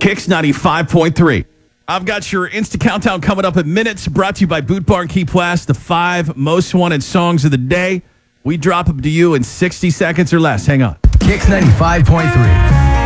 Kicks 95.3. I've got your Insta Countdown coming up in minutes, brought to you by Boot Barn Key Plas, the 5 most wanted songs of the day. We drop them to you in 60 seconds or less. Hang on. Kicks 95.3.